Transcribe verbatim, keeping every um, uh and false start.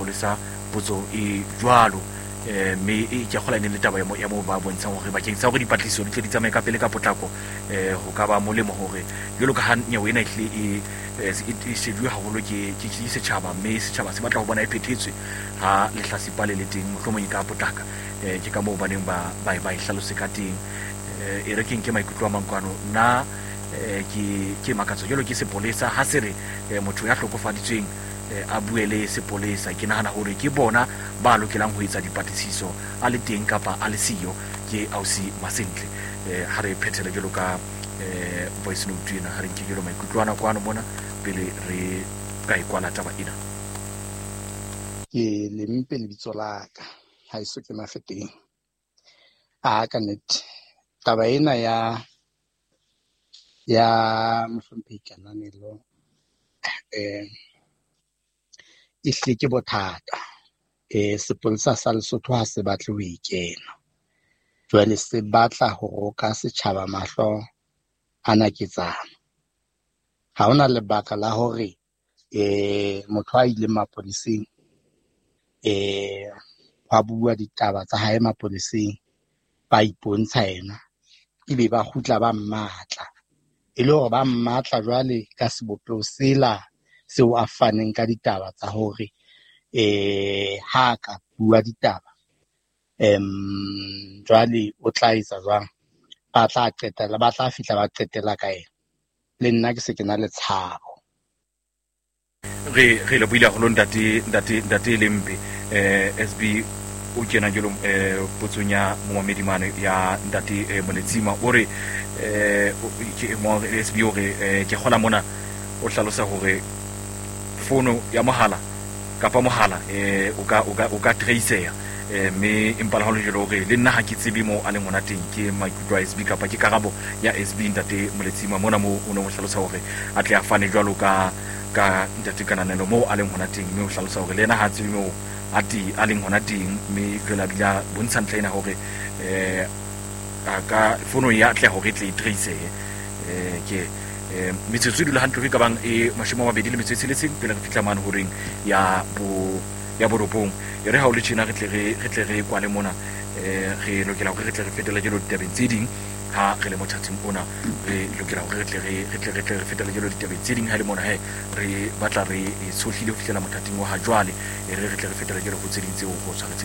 mapolesa potso e jwalo eh me e ke gola ne le taba ya mo ya mo ba bontshang hore bakeng sa hore dipatlisiso di tle di tsamaye ka pele ka potlako eh ho ka ba molemo hore jalo ka hanya wena ihle e e shedwe haholo ke ke setjhaba mme setjhaba se batla ho bona e phethetswe ha le hlasipa le le teng mohlomong ka potlaka eh ke ka mo baneng ba ba ba ihlalose ka teng eh e re keng ke maikutlo a mangkwano na eh ke ke makatso jalo ke sepolesa ha se re motho ya hlokofaditsweng a buele sepolesa ke nahana hore ke bona ba lokelang ho etsa dipatlisiso a le teng kapa a le siyo ke ausi Masentle eh ha re phethele jalo ka eh voice note ena ha re ke jalo maikutlwana kwano bona pele re ka ikwala taba ena ke le mpe le bitso la ka ha iso ke mafeteng a ka net taba ena ya ya mofumpi kana nelo eh ihle ke bothata eh sepolesa sa Lesotho ha se batle ho ikena jwale se batla ho roka setjhaba mahlo ana ketsana ha ona lebaka la hore eh motho a ile mapoliseng eh ba bua ditaba tsa hae mapoliseng ba ipontsha ena ebe ba khutla ba mmatla e le hore ba mmatla jwale ka sebopeo sela seo a faneng ka ditaba tsa hore eh ha ka bua ditaba em jwale o tla etsa jwang ba tla qetela ba tla fihla ba qetela ka ena le nna ke se ke na le tshabo re re le buile go ntate ntate ntate lembe eh S B o kena jelo eh potsonya mo medimane ya ntate Moletsima ore eh ke mo S B ore ke gola mona o hlalosa hore fono ya mohala kapa mohala eh o ka o ka o ka tracer eh me impala ha lo jelo re le nna ha ke tsebe mo a le mona teng ke maikutlo a S B kapa ke karabo ya S B ntate Moletsima mona mo o no mo hlalosa hore a tle a fane jwalo ka ka ntate kananelo mo a le mona teng me o hlalosa hore le na ha tsebe mo ati a le mona teng me jela bila bontsha ntlha ena hore eh ka fono ya tle hore tle tracer eh ke eh metsotso dula hantle ka bang e mashimo mabedi le metsotso le tseng pele re fitla mane horeng ya bo ya borobong e re ha o le tshina re tle re re tle re kwale mona eh re lokela hore re tle re fetela jelo ditabeng tse ding ha re le mothating ona re lokela hore re tle re re tle re tle re fetela jelo ditabeng tse ding ha le mona he re batla re tshohlile ho fitlela mothating wa ha jwale e re re tle re fetela jelo go tse ding tse o go tshwaretse